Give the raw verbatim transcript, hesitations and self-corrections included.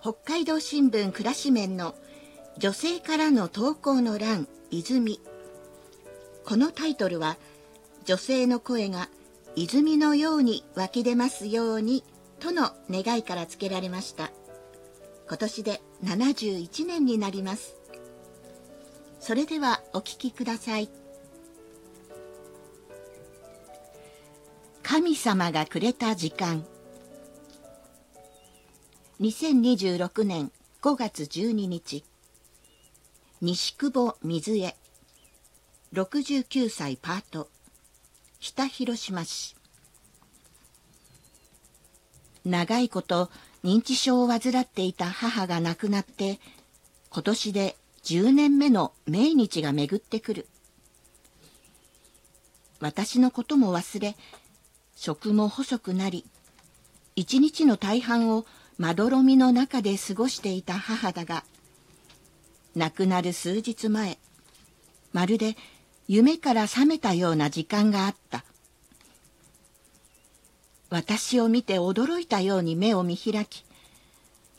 北海道新聞暮らし面の女性からの投稿の欄泉。このタイトルは女性の声が泉のように湧き出ますようにとの願いから付けられました。今年でななじゅういちねんになります。それではお聞きください。神様がくれた時間。にせんにじゅうろくねんごがつじゅうににち、西久保水江、ろくじゅうきゅうさいパート、北広島市。長いこと認知症を患っていた母が亡くなって、今年でじゅうねんめの命日が巡ってくる。私のことも忘れ、食も細くなり、一日の大半をまどろみの中で過ごしていた母だが、亡くなる数日前、まるで夢から覚めたような時間があった。私を見て驚いたように目を見開き、